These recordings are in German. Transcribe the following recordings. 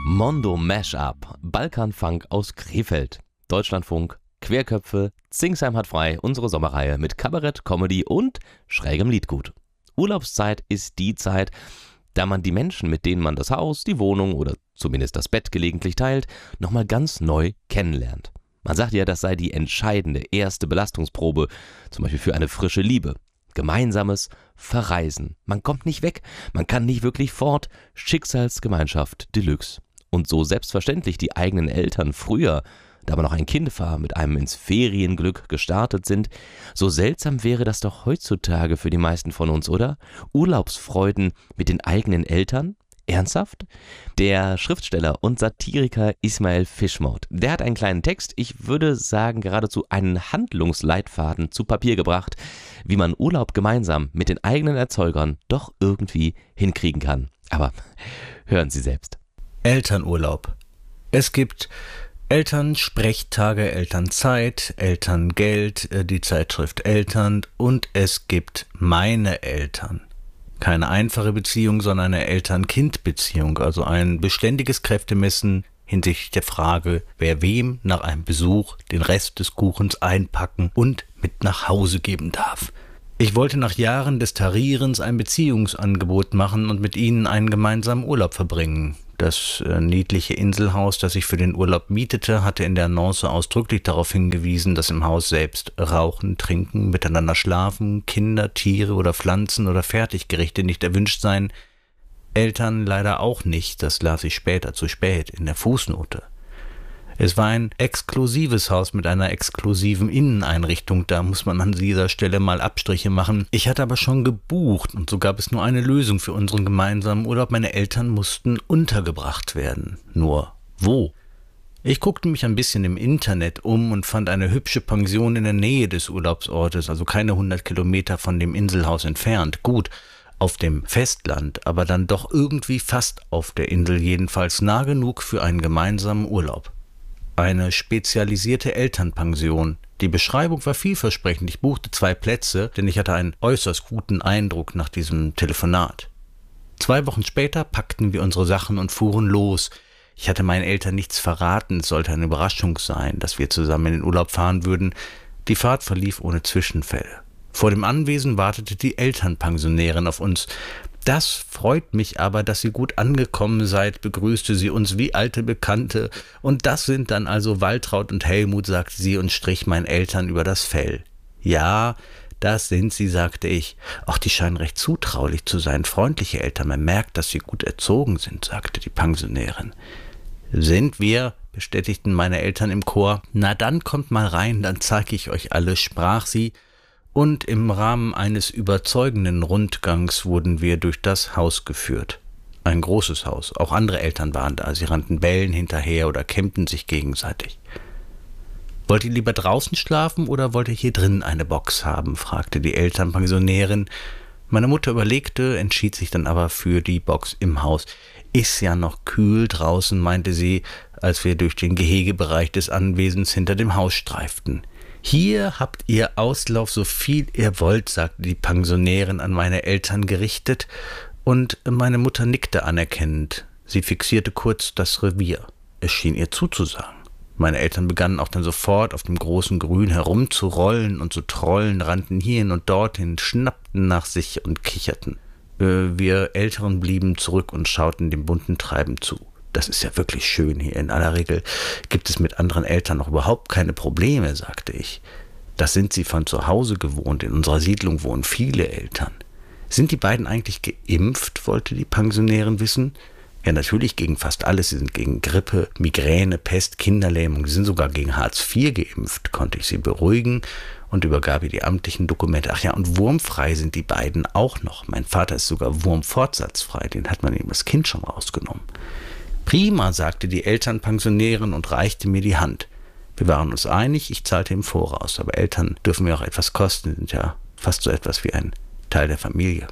Mondo Mashup, Balkanfunk aus Krefeld, Deutschlandfunk, Querköpfe, Zingsheim hat frei, unsere Sommerreihe mit Kabarett, Comedy und schrägem Liedgut. Urlaubszeit ist die Zeit, da man die Menschen, mit denen man das Haus, die Wohnung oder zumindest das Bett gelegentlich teilt, nochmal ganz neu kennenlernt. Man sagt ja, das sei die entscheidende erste Belastungsprobe, zum Beispiel für eine frische Liebe. Gemeinsames Verreisen. Man kommt nicht weg, man kann nicht wirklich fort. Schicksalsgemeinschaft Deluxe. Und so selbstverständlich die eigenen Eltern früher, da man noch ein Kind war, mit einem ins Ferienglück gestartet sind, so seltsam wäre das doch heutzutage für die meisten von uns, oder? Urlaubsfreuden mit den eigenen Eltern? Ernsthaft? Der Schriftsteller und Satiriker Ismail Fischmaut, der hat einen kleinen Text, ich würde sagen geradezu einen Handlungsleitfaden zu Papier gebracht, wie man Urlaub gemeinsam mit den eigenen Erzeugern doch irgendwie hinkriegen kann. Aber hören Sie selbst. Elternurlaub. Es gibt Elternsprechtage, Elternzeit, Elterngeld, die Zeitschrift Eltern und es gibt meine Eltern. Keine einfache Beziehung, sondern eine Eltern-Kind-Beziehung, also ein beständiges Kräftemessen hinsichtlich der Frage, wer wem nach einem Besuch den Rest des Kuchens einpacken und mit nach Hause geben darf. Ich wollte nach Jahren des Tarierens ein Beziehungsangebot machen und mit ihnen einen gemeinsamen Urlaub verbringen. Das niedliche Inselhaus, das ich für den Urlaub mietete, hatte in der Annonce ausdrücklich darauf hingewiesen, dass im Haus selbst rauchen, trinken, miteinander schlafen, Kinder, Tiere oder Pflanzen oder Fertiggerichte nicht erwünscht seien. Eltern leider auch nicht, das las ich später, zu spät, in der Fußnote. Es war ein exklusives Haus mit einer exklusiven Inneneinrichtung, da muss man an dieser Stelle mal Abstriche machen. Ich hatte aber schon gebucht und so gab es nur eine Lösung für unseren gemeinsamen Urlaub. Meine Eltern mussten untergebracht werden. Nur wo? Ich guckte mich ein bisschen im Internet um und fand eine hübsche Pension in der Nähe des Urlaubsortes, also keine 100 Kilometer von dem Inselhaus entfernt. Gut, auf dem Festland, aber dann doch irgendwie fast auf der Insel, jedenfalls nah genug für einen gemeinsamen Urlaub. Eine spezialisierte Elternpension. Die Beschreibung war vielversprechend. Ich buchte 2 Plätze, denn ich hatte einen äußerst guten Eindruck nach diesem Telefonat. 2 Wochen später packten wir unsere Sachen und fuhren los. Ich hatte meinen Eltern nichts verraten. Es sollte eine Überraschung sein, dass wir zusammen in den Urlaub fahren würden. Die Fahrt verlief ohne Zwischenfälle. Vor dem Anwesen wartete die Elternpensionärin auf uns. Das freut mich aber, dass ihr gut angekommen seid, begrüßte sie uns wie alte Bekannte. Und das sind dann also Waltraud und Helmut, sagte sie und strich meinen Eltern über das Fell. Ja, das sind sie, sagte ich. Ach, die scheinen recht zutraulich zu sein, freundliche Eltern. Man merkt, dass sie gut erzogen sind, sagte die Pensionärin. Sind wir, bestätigten meine Eltern im Chor. Na dann kommt mal rein, dann zeige ich euch alles, sprach sie. Und im Rahmen eines überzeugenden Rundgangs wurden wir durch das Haus geführt. Ein großes Haus, auch andere Eltern waren da, sie rannten bellen hinterher oder kämmten sich gegenseitig. »Wollt ihr lieber draußen schlafen oder wollt ihr hier drinnen eine Box haben?« fragte die Elternpensionärin. Meine Mutter überlegte, entschied sich dann aber für die Box im Haus. »Ist ja noch kühl draußen«, meinte sie, als wir durch den Gehegebereich des Anwesens hinter dem Haus streiften. »Hier habt ihr Auslauf, so viel ihr wollt«, sagte die Pensionärin an meine Eltern gerichtet, und meine Mutter nickte anerkennend. Sie fixierte kurz das Revier. Es schien ihr zuzusagen. Meine Eltern begannen auch dann sofort auf dem großen Grün herumzurollen und zu trollen, rannten hierhin und dorthin, schnappten nach sich und kicherten. Wir Älteren blieben zurück und schauten dem bunten Treiben zu. Das ist ja wirklich schön hier. In aller Regel gibt es mit anderen Eltern noch überhaupt keine Probleme, sagte ich. Das sind sie von zu Hause gewohnt. In unserer Siedlung wohnen viele Eltern. Sind die beiden eigentlich geimpft, wollte die Pensionärin wissen. Ja, natürlich gegen fast alles. Sie sind gegen Grippe, Migräne, Pest, Kinderlähmung. Sie sind sogar gegen Hartz IV geimpft, konnte ich sie beruhigen und übergab ihr die amtlichen Dokumente. Ach ja, und wurmfrei sind die beiden auch noch. Mein Vater ist sogar wurmfortsatzfrei. Den hat man ihm das Kind schon rausgenommen. »Prima«, sagte die Elternpensionärin und reichte mir die Hand. Wir waren uns einig, ich zahlte im Voraus, aber Eltern dürfen mir auch etwas kosten, sind ja fast so etwas wie ein Teil der Familie.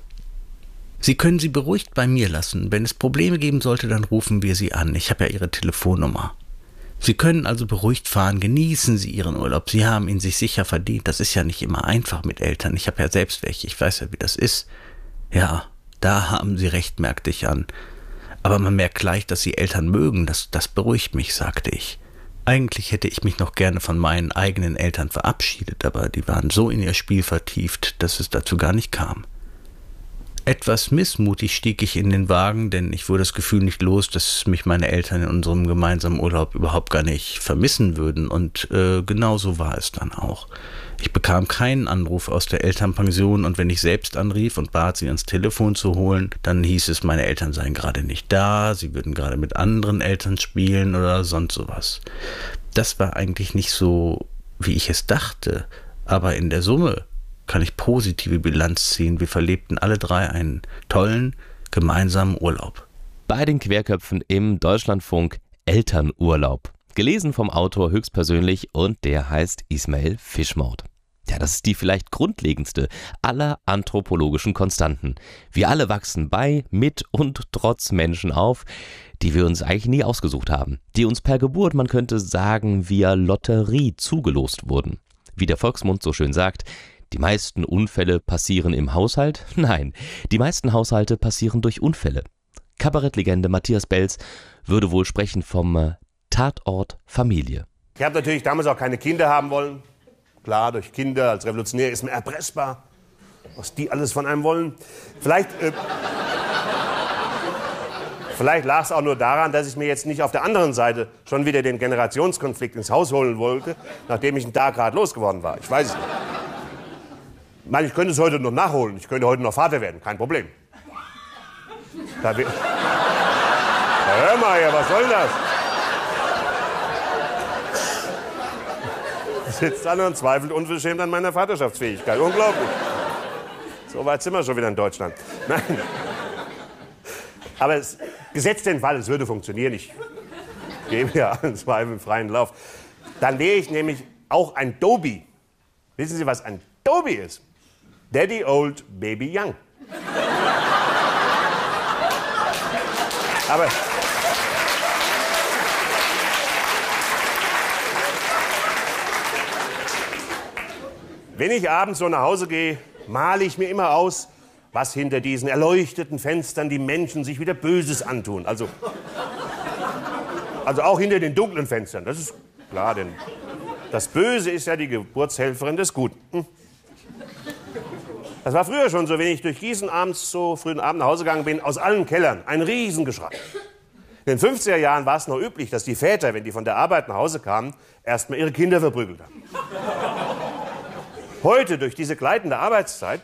»Sie können sie beruhigt bei mir lassen. Wenn es Probleme geben sollte, dann rufen wir sie an. Ich habe ja Ihre Telefonnummer. Sie können also beruhigt fahren, genießen Sie Ihren Urlaub. Sie haben ihn sich sicher verdient. Das ist ja nicht immer einfach mit Eltern. Ich habe ja selbst welche, ich weiß ja, wie das ist.« »Ja, da haben Sie recht«, merkte ich an. Aber man merkt gleich, dass sie Eltern mögen. Das beruhigt mich, sagte ich. Eigentlich hätte ich mich noch gerne von meinen eigenen Eltern verabschiedet, aber die waren so in ihr Spiel vertieft, dass es dazu gar nicht kam. Etwas missmutig stieg ich in den Wagen, denn ich wurde das Gefühl nicht los, dass mich meine Eltern in unserem gemeinsamen Urlaub überhaupt gar nicht vermissen würden. Und genau so war es dann auch. Ich bekam keinen Anruf aus der Elternpension und wenn ich selbst anrief und bat, sie ans Telefon zu holen, dann hieß es, meine Eltern seien gerade nicht da, sie würden gerade mit anderen Eltern spielen oder sonst sowas. Das war eigentlich nicht so, wie ich es dachte, aber in der Summe kann ich positive Bilanz ziehen. Wir verlebten alle drei einen tollen, gemeinsamen Urlaub. Bei den Querköpfen im Deutschlandfunk Elternurlaub. Gelesen vom Autor höchstpersönlich und der heißt Ismail Fischmaut. Ja, das ist die vielleicht grundlegendste aller anthropologischen Konstanten. Wir alle wachsen bei, mit und trotz Menschen auf, die wir uns eigentlich nie ausgesucht haben. Die uns per Geburt, man könnte sagen, via Lotterie zugelost wurden. Wie der Volksmund so schön sagt, die meisten Unfälle passieren im Haushalt? Nein, die meisten Haushalte passieren durch Unfälle. Kabarettlegende Matthias Belz würde wohl sprechen vom Tatort Familie. Ich habe natürlich damals auch keine Kinder haben wollen. Klar, durch Kinder als Revolutionär ist man erpressbar, was die alles von einem wollen. Vielleicht lag es auch nur daran, dass ich mir jetzt nicht auf der anderen Seite schon wieder den Generationskonflikt ins Haus holen wollte, nachdem ich einen Tag gerade losgeworden war. Ich weiß es nicht. Ich meine, ich könnte es heute noch nachholen. Ich könnte heute noch Vater werden, kein Problem. Hör mal hier, was soll denn das? Sitzt an und zweifelt unverschämt an meiner Vaterschaftsfähigkeit. Unglaublich. So weit sind wir schon wieder in Deutschland. Nein. Aber gesetzt den Fall, es würde funktionieren. Ich gebe ja allen Zweifeln freien Lauf. Dann nähe ich nämlich auch ein Dobi. Wissen Sie, was ein Dobi ist? Daddy old, baby young. Aber wenn ich abends so nach Hause gehe, male ich mir immer aus, was hinter diesen erleuchteten Fenstern die Menschen sich wieder Böses antun. Also auch hinter den dunklen Fenstern, das ist klar, denn das Böse ist ja die Geburtshelferin des Guten. Das war früher schon so, wenn ich durch Gießen abends so frühen Abend nach Hause gegangen bin, aus allen Kellern ein Riesengeschrei. In den 50er Jahren war es noch üblich, dass die Väter, wenn die von der Arbeit nach Hause kamen, erstmal ihre Kinder verprügelt haben. Heute, durch diese gleitende Arbeitszeit,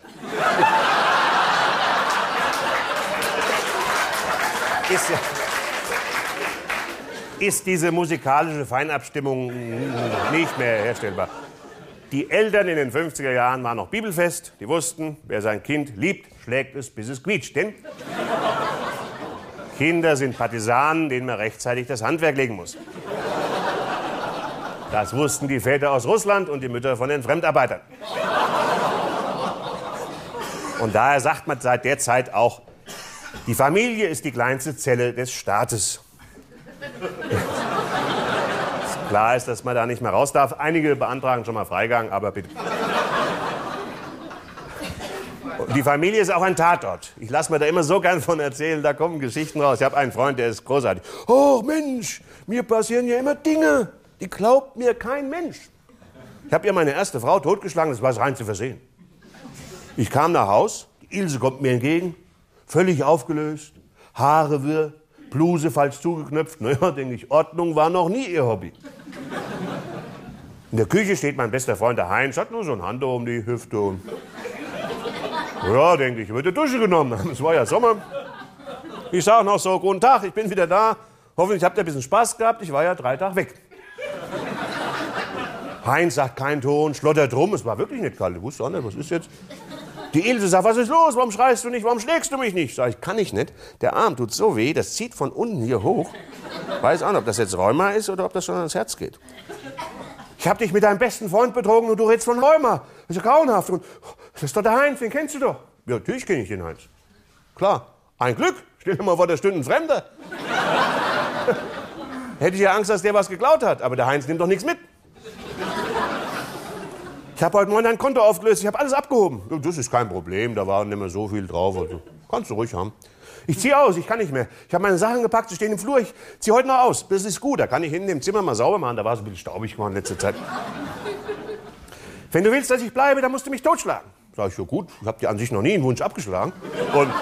ist diese musikalische Feinabstimmung nicht mehr herstellbar. Die Eltern in den 50er Jahren waren noch bibelfest. Die wussten, wer sein Kind liebt, schlägt es, bis es quietscht. Denn Kinder sind Partisanen, denen man rechtzeitig das Handwerk legen muss. Das wussten die Väter aus Russland und die Mütter von den Fremdarbeitern. Und daher sagt man seit der Zeit auch, die Familie ist die kleinste Zelle des Staates. Klar ist, dass man da nicht mehr raus darf. Einige beantragen schon mal Freigang, aber bitte. Die Familie ist auch ein Tatort. Ich lasse mir da immer so gern von erzählen, da kommen Geschichten raus. Ich habe einen Freund, der ist großartig. Oh Mensch, mir passieren ja immer Dinge, die glaubt mir kein Mensch. Ich habe ihr meine erste Frau totgeschlagen, das war rein zu versehen. Ich kam nach Haus, die Ilse kommt mir entgegen, völlig aufgelöst, Haare wirr, Bluse falsch zugeknöpft. Naja, denke ich, Ordnung war noch nie ihr Hobby. In der Küche steht mein bester Freund, der Heinz, hat nur so ein Handtuch um die Hüfte. Und ja, denke ich, wird die Dusche genommen. Es war ja Sommer. Ich sage noch so, guten Tag, ich bin wieder da. Hoffentlich habt ihr ein bisschen Spaß gehabt. Ich war ja 3 Tage weg. Heinz sagt keinen Ton, schlottert rum. Es war wirklich nicht kalt. Ich wusste auch nicht, was ist jetzt? Die Ilse sagt, was ist los? Warum schreist du nicht? Warum schlägst du mich nicht? Sag ich, kann ich nicht. Der Arm tut so weh, das zieht von unten hier hoch. Weiß auch nicht, ob das jetzt Rheuma ist oder ob das schon ans Herz geht. Ich hab dich mit deinem besten Freund betrogen und du redest von Rheuma. Das ist ja grauenhaft. Und das ist doch der Heinz, den kennst du doch. Ja, natürlich kenne ich den Heinz. Klar, ein Glück. Stell dir mal vor, da stünde ein Fremder. Hätte ich ja Angst, dass der was geklaut hat. Aber der Heinz nimmt doch nichts mit. Ich habe heute Morgen ein Konto aufgelöst, ich habe alles abgehoben. Das ist kein Problem, da war nicht mehr so viel drauf. Also Kannst du ruhig haben. Ich ziehe aus, ich kann nicht mehr. Ich habe meine Sachen gepackt, sie stehen im Flur. Ich ziehe heute noch aus. Das ist gut. Da kann ich hinten im Zimmer mal sauber machen. Da war es ein bisschen staubig geworden in letzter Zeit. Wenn du willst, dass ich bleibe, dann musst du mich totschlagen. Sag ich, ja gut, ich habe dir an sich noch nie einen Wunsch abgeschlagen. Und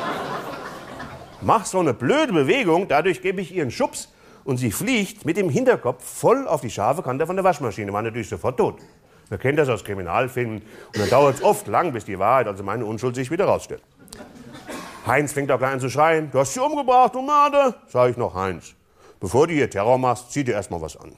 mach so eine blöde Bewegung, dadurch gebe ich ihr einen Schubs und sie fliegt mit dem Hinterkopf voll auf die scharfe Kante von der Waschmaschine. War natürlich sofort tot. Wir kennen das aus Kriminalfilmen. Und dann dauert es oft lang, bis die Wahrheit, also meine Unschuld, sich wieder rausstellt. Heinz fängt auch gleich an zu schreien. Du hast sie umgebracht, du Made. Sag ich noch, Heinz, bevor du hier Terror machst, zieh dir erst mal was an.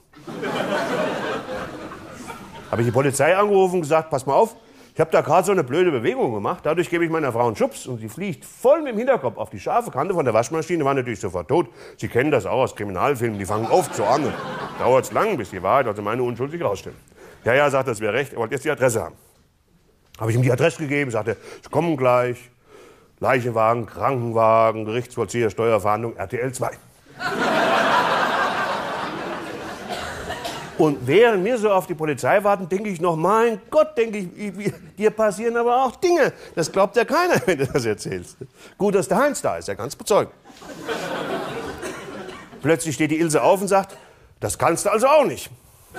Habe ich die Polizei angerufen und gesagt, pass mal auf, ich habe da gerade so eine blöde Bewegung gemacht. Dadurch gebe ich meiner Frau einen Schubs und sie fliegt voll mit dem Hinterkopf auf die scharfe Kante von der Waschmaschine. War natürlich sofort tot. Sie kennen das auch aus Kriminalfilmen. Die fangen oft so an. Dauert es lang, bis die Wahrheit, also meine Unschuld, sich rausstellt. Ja, sagt, das wäre recht. Er wollte jetzt die Adresse haben. Habe ich ihm die Adresse gegeben, sagte, sie kommen gleich. Leichenwagen, Krankenwagen, Gerichtsvollzieher, Steuerfahndung, RTL 2. Und während wir so auf die Polizei warten, denke ich noch, mein Gott, denke ich, dir passieren aber auch Dinge. Das glaubt ja keiner, wenn du das erzählst. Gut, dass der Heinz da ist, er kann es bezeugen. Plötzlich steht die Ilse auf und sagt, das kannst du also auch nicht.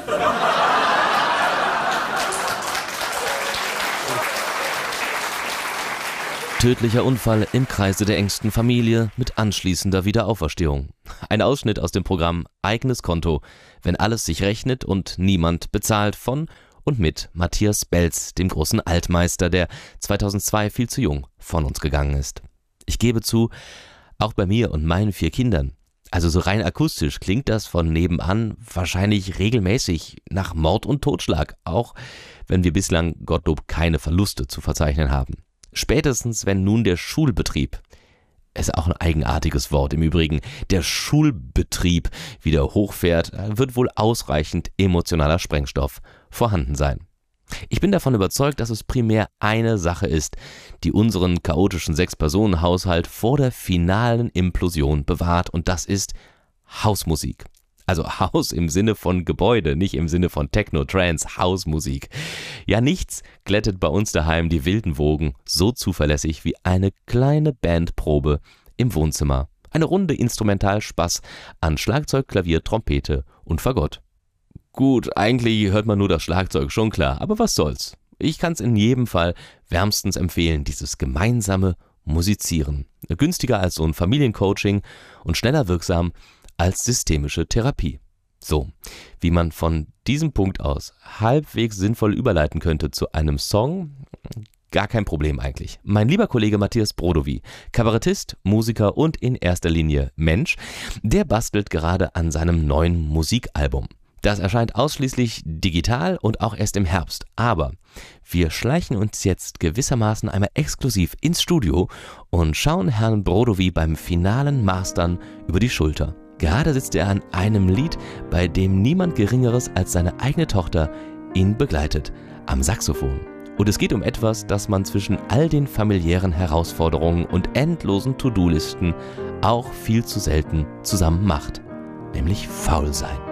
Tödlicher Unfall im Kreise der engsten Familie mit anschließender Wiederauferstehung. Ein Ausschnitt aus dem Programm Eigenes Konto, wenn alles sich rechnet und niemand bezahlt, von und mit Matthias Belz, dem großen Altmeister, der 2002 viel zu jung von uns gegangen ist. Ich gebe zu, auch bei mir und meinen 4 Kindern, also so rein akustisch klingt das von nebenan wahrscheinlich regelmäßig nach Mord und Totschlag, auch wenn wir bislang Gottlob keine Verluste zu verzeichnen haben. Spätestens, wenn nun der Schulbetrieb, ist auch ein eigenartiges Wort im Übrigen, der Schulbetrieb wieder hochfährt, wird wohl ausreichend emotionaler Sprengstoff vorhanden sein. Ich bin davon überzeugt, dass es primär eine Sache ist, die unseren chaotischen 6-Personen-Haushalt vor der finalen Implosion bewahrt, und das ist Hausmusik. Also Haus im Sinne von Gebäude, nicht im Sinne von Techno, Trance, Hausmusik. Ja, nichts glättet bei uns daheim die wilden Wogen so zuverlässig wie eine kleine Bandprobe im Wohnzimmer. Eine Runde Instrumentalspaß an Schlagzeug, Klavier, Trompete und Fagott. Gut, eigentlich hört man nur das Schlagzeug, schon klar, aber was soll's. Ich kann's in jedem Fall wärmstens empfehlen, dieses gemeinsame Musizieren. Günstiger als so ein Familiencoaching und schneller wirksam als systemische Therapie. So, wie man von diesem Punkt aus halbwegs sinnvoll überleiten könnte zu einem Song, gar kein Problem eigentlich. Mein lieber Kollege Matthias Brodowy, Kabarettist, Musiker und in erster Linie Mensch, der bastelt gerade an seinem neuen Musikalbum. Das erscheint ausschließlich digital und auch erst im Herbst. Aber wir schleichen uns jetzt gewissermaßen einmal exklusiv ins Studio und schauen Herrn Brodowy beim finalen Mastern über die Schulter. Gerade sitzt er an einem Lied, bei dem niemand Geringeres als seine eigene Tochter ihn begleitet, am Saxophon. Und es geht um etwas, das man zwischen all den familiären Herausforderungen und endlosen To-Do-Listen auch viel zu selten zusammen macht, nämlich faul sein.